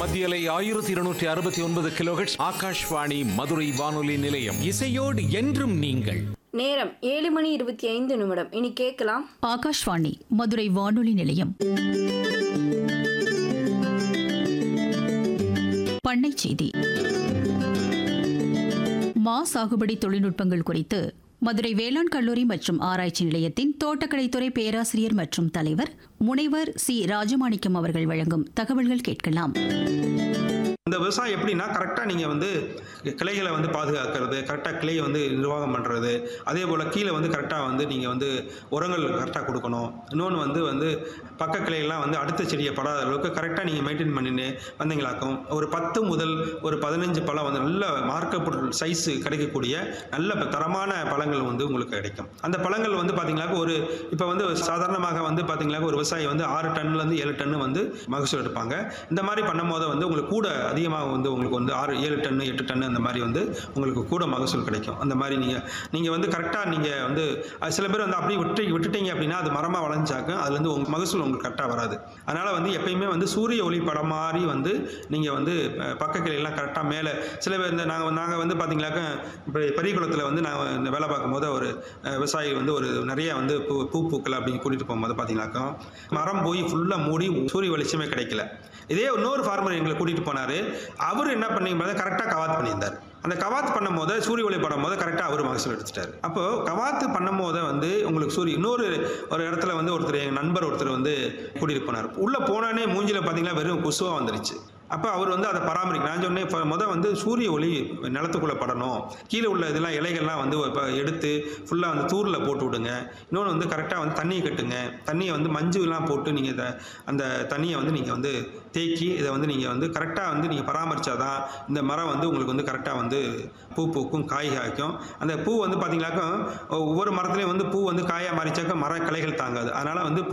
மத்தியலை 1269 கிலோஹெர்ட்ஸ் ஆகாஷ்வாணி மதுரை வானொலி நிலையம். இசையோடு என்றும் நீங்கள். நேரம் 7:25. இனி கேட்கலாம் ஆகாஷ்வாணி மதுரை வானொலி நிலையம். பண்ணை செய்தி. மா சாகுபடி தொழில்நுட்பங்கள் குறித்து மதுரை வேளாண் கல்லூரி மற்றும் ஆராய்ச்சி நிலையத்தின் தோட்டக்கலைத்துறை பேராசிரியர் மற்றும் தலைவர் முனைவர் சி ராஜமாணிக்கம் அவர்கள் வழங்கும் தகவல்கள் கேட்கலாம். இந்த விவசாயம் எப்படின்னா கரெக்டாக நீங்கள் வந்து கிளைகளை வந்து பாதுகாக்கிறது, கரெக்டாக கிளையை வந்து நிர்வாகம் பண்ணுறது, அதே போல் கீழே வந்து கரெக்டாக வந்து நீங்கள் வந்து உரங்கள் கரெக்டாக கொடுக்கணும். இன்னொன்று வந்து பக்க கிளையெல்லாம் வந்து அடுத்த செடியை படாத அளவுக்கு கரெக்டாக நீங்கள் மெயின்டைன் பண்ணின்னு வந்தீங்களாக்கும் ஒரு 10 முதல் ஒரு 15 பழம் வந்து நல்ல மார்க்கெட் சைஸு கிடைக்கக்கூடிய நல்ல தரமான பழங்கள் வந்து உங்களுக்கு கிடைக்கும். அந்த பழங்கள் வந்து பார்த்தீங்கன்னாக்க ஒரு இப்போ வந்து சாதாரணமாக வந்து பார்த்தீங்கன்னாக்க ஒரு விவசாயி வந்து 6 டன்லேருந்து 7 டன்னு வந்து மகசூல் எடுப்பாங்க. இந்த மாதிரி பண்ணும் போது வந்து உங்களுக்கு கூட அதிகமாக வந்து உங்களுக்கு வந்து 7 டன்னு 8 டன்னு அந்த மாதிரி வந்து உங்களுக்கு கூட மகசூல் கிடைக்கும். அந்த மாதிரி நீங்கள் வந்து கரெக்டாக நீங்கள் வந்து சில பேர் வந்து அப்படியே விட்டுட்டீங்க அப்படின்னா அது மரமாக வளைஞ்சாக்கும் அதுலேருந்து உங்கள் மகசூல் உங்களுக்கு கரெக்டாக வராது. அதனால் வந்து எப்பயுமே வந்து சூரிய ஒளி படம் மாதிரி வந்து நீங்கள் வந்து பக்க கிளையெல்லாம் கரெக்டாக மேலே சில பேர் இந்த நாங்கள் வந்து பார்த்தீங்கன்னாக்க இப்போ பெரியகுளத்தில் வந்து நான் வேலை பார்க்கும்போது ஒரு விவசாயி வந்து ஒரு நிறைய வந்து பூக்கள் அப்படின்னு கூட்டிகிட்டு போகும்போது பார்த்தீங்கன்னாக்கா மரம் போய் ஃபுல்லாக மூடி சூரிய வெளிச்சமே கிடைக்கல. இதே இன்னொரு ஃபார்மர் எங்களை கூட்டிகிட்டு போனார். அவர் என்ன பண்ணீங்க கரெக்டாக கவாத் பண்ணியிருந்தார். அந்த கவாத்து பண்ணும் போது சூரிய ஒளி படும் போது கரெக்டாக அவர் மகசூல் எடுத்துட்டார். அப்போது கவாத்து பண்ணும் போது வந்து உங்களுக்கு இன்னொரு இடத்துல வந்து எங்கள் நண்பர் ஒருத்தர் வந்து கூட்டிகிட்டு போனார். உள்ளே போனானே மூஞ்சில் பார்த்தீங்கன்னா வெறும் கொசுவாக வந்துருச்சு. அப்போ அவர் வந்து அதை பராமரிக்க நான் சொன்னேன் வந்து சூரிய ஒளி நிலத்துக்குள்ளே படணும், கீழே உள்ள இதெல்லாம் இலைகள்லாம் வந்து இப்போ எடுத்து ஃபுல்லாக வந்து தூரில் போட்டு விடுங்க. இன்னொன்று வந்து கரெக்டாக வந்து தண்ணியை கட்டுங்க. தண்ணியை வந்து மஞ்சுலாம் போட்டு நீங்கள் அந்த தண்ணியை வந்து நீங்கள் வந்து தேக்கி இதை வந்து நீங்கள் வந்து கரெக்டாக வந்து நீங்கள் பராமரித்தாதான் இந்த மரம் வந்து உங்களுக்கு வந்து கரெக்டாக வந்து பூ பூக்கும், காய் காய்க்கும். அந்த பூ வந்து பார்த்தீங்கன்னாக்கா ஒவ்வொரு மரத்துலேயும் வந்து பூ வந்து காயாக மாறிச்சாக்க மர கிளைகள் தாங்காது. அதனால் வந்து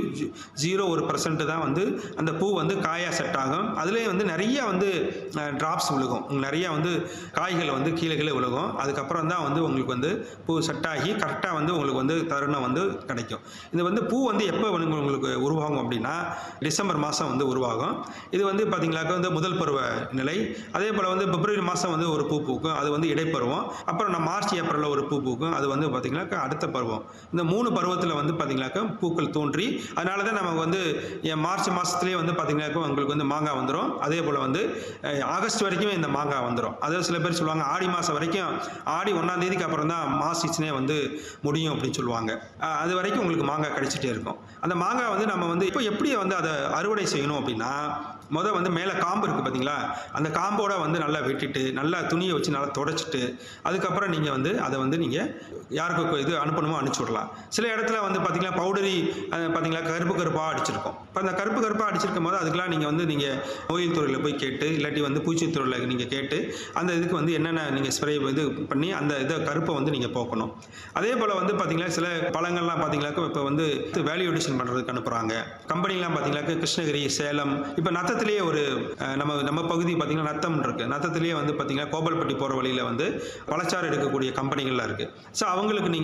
0.01% தான் வந்து அந்த பூ வந்து காயாக செட் ஆகும். அதுலேயும் வந்து நிறைய வந்து டிராப்ஸ் விழுகும், நிறைய வந்து காய்கள் வந்து கீழே விழுகும். அதுக்கப்புறம் தான் வந்து உங்களுக்கு வந்து பூ செட் ஆகி கரெக்டாக வந்து உங்களுக்கு வந்து தருணம் வந்து கிடைக்கும். இது வந்து பூ வந்து எப்போ உங்களுக்கு உருவாகும் அப்படின்னா டிசம்பர் மாதம் வந்து உருவாகும். இது வந்து பார்த்தீங்கன்னாக்கா வந்து முதல் பருவ நிலை. அதே போல் வந்து பிப்ரவரி மாதம் வந்து ஒரு பூ பூக்கும், அது வந்து இடைப்பருவம். அப்புறம் மார்ச் ஏப்ரலில் ஒரு பூ பூக்கும், அது வந்து பார்த்தீங்கன்னாக்கா அடுத்த பருவம். இந்த 3 பருவத்தில் வந்து பார்த்தீங்கன்னாக்கா பூக்கள் தோன்றி அதனால தான் நமக்கு வந்து மார்ச் மாதத்துலேயே வந்து பார்த்தீங்கன்னாக்கா உங்களுக்கு வந்து மாங்காய் வந்துடும். அதே போல் வந்து ஆகஸ்ட் வரைக்கும் இந்த மாங்காய் வந்துடும். அதாவது சில பேர் சொல்லுவாங்க ஆடி மாதம் வரைக்கும், ஆடி 1ஆம் தேதிக்கு அப்புறம் தான் மாஸ் சீசனே வந்து முடியும் அப்படின்னு சொல்லுவாங்க. அது வரைக்கும் உங்களுக்கு மாங்காய் கிடைச்சிட்டே இருக்கும். அந்த மாங்காய் வந்து நம்ம வந்து இப்போ எப்படி வந்து அதை அறுவடை செய்யணும் அப்படின்னா முதல் வந்து மேலே காம்பு இருக்குது பார்த்தீங்களா, அந்த காம்போட வந்து நல்லா வெட்டிட்டு நல்லா துணியை வச்சு நல்லா தொடச்சிட்டு அதுக்கப்புறம் நீங்கள் வந்து அதை வந்து நீங்கள் யாருக்கு இது அனுப்பணுமோ அனுப்பிச்சி விடலாம். சில இடத்துல வந்து பார்த்தீங்கன்னா பவுடரி பார்த்தீங்களா கருப்பாக அடிச்சிருக்கும். இப்போ அந்த கருப்பாக அடிச்சிருக்கும் போது அதுக்கெல்லாம் நீங்கள் வந்து நீங்கள் நோயில் துறையில் போய் கேட்டு இல்லாட்டி வந்து பூச்சித்துறையில் நீங்கள் கேட்டு அந்த இதுக்கு வந்து என்னென்ன நீங்கள் ஸ்ப்ரே இது பண்ணி அந்த இதை கருப்பை வந்து நீங்கள் போக்கணும். அதே போல் வந்து பார்த்தீங்கன்னா சில பழங்கள்லாம் பார்த்தீங்கன்னாக்கா இப்போ வந்து வேல்யூ அடிஷன் பண்ணுறதுக்கு அனுப்புகிறாங்க. கம்பெனிலாம் பார்த்தீங்கன்னாக்கா கிருஷ்ணகிரி, சேலம், இப்போ நத்தத்திலேயே ஒரு நம்ம பகுதி பார்த்தீங்கன்னா நத்தம் இருக்குது. நத்தத்திலேயே வந்து பார்த்தீங்கன்னா கோபால்பட்டி போகிற வழியில் வந்து பழச்சாறு எடுக்கக்கூடிய கம்பெனிகள்லாம் இருக்குது. ஸோ அவங்களுக்கு நீங்கள்